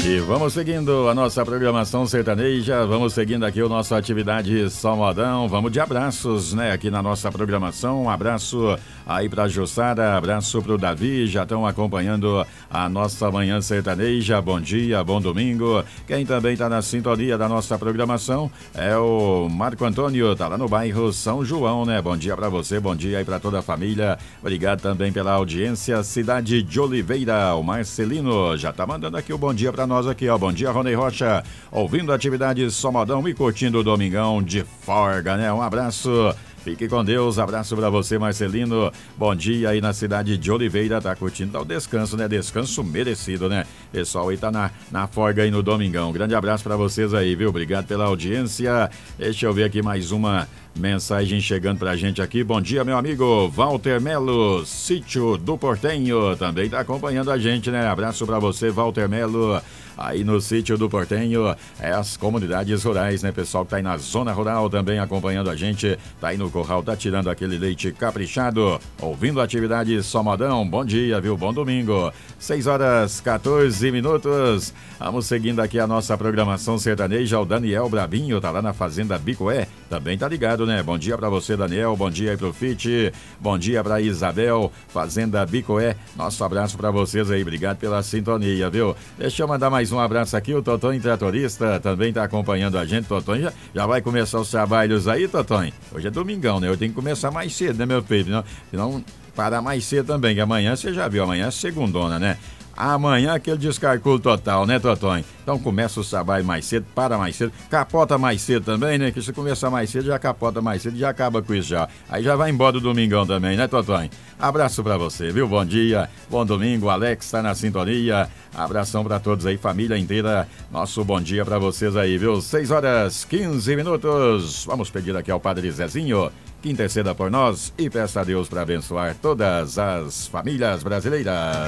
E vamos seguindo a nossa programação sertaneja, vamos seguindo aqui o nosso Atividade Só Modão, vamos de abraços, né, aqui na nossa programação. Um abraço aí pra Jussara, abraço pro Davi, já estão acompanhando a nossa manhã sertaneja. Bom dia, bom domingo. Quem também tá na sintonia da nossa programação é o Marco Antônio, tá lá no bairro São João, né? Bom dia pra você, bom dia aí pra toda a família. Obrigado também pela audiência. Cidade de Oliveira, o Marcelino já tá mandando aqui o bom dia pra nós aqui, ó. Bom dia, Rony Rocha, ouvindo a Atividade Só Modão e curtindo o domingão de folga, né? Um abraço. Fique com Deus, abraço pra você, Marcelino. Bom dia aí na cidade de Oliveira, tá curtindo, tá o descanso, né? Descanso merecido, né? Pessoal aí tá na folga aí no domingão. Grande abraço pra vocês aí, viu? Obrigado pela audiência. Deixa eu ver aqui mais uma mensagem chegando pra gente aqui. Bom dia, meu amigo Walter Melo, Sítio do Portenho, também tá acompanhando a gente, né? Abraço pra você, Walter Melo, aí no Sítio do Portenho, as comunidades rurais, né? Pessoal que tá aí na zona rural também acompanhando a gente, tá aí no curral, tá tirando aquele leite caprichado, ouvindo a Atividade Só Modão. Bom dia, viu? Bom domingo. 6h14. Vamos seguindo aqui a nossa programação sertaneja. O Daniel Brabinho tá lá na Fazenda Bicoé, também tá ligado, né? Bom dia pra você, Daniel. Bom dia aí pro Fite. Bom dia pra Isabel, Fazenda Bicoé. Nosso abraço pra vocês aí. Obrigado pela sintonia, viu? Deixa eu mandar mais um abraço aqui. O Totonho Tratorista também tá acompanhando a gente. Totonho já vai começar os trabalhos aí, Totonho? Hoje é domingão, né? Eu tenho que começar mais cedo, né, meu filho? Senão parar mais cedo também, que amanhã você já viu, amanhã é segundona, né? Amanhã aquele descarculo total, né, Totonho? Então começa o trabalho mais cedo, para mais cedo, capota mais cedo também, né? Que se começar mais cedo, já capota mais cedo, já acaba com isso já. Aí já vai embora o domingão também, né, Totonho? Abraço pra você, viu? Bom dia, bom domingo, Alex tá na sintonia. Abração pra todos aí, família inteira. Nosso bom dia pra vocês aí, viu? 6h15. Vamos pedir aqui ao Padre Zezinho que interceda por nós e peça a Deus para abençoar todas as famílias brasileiras.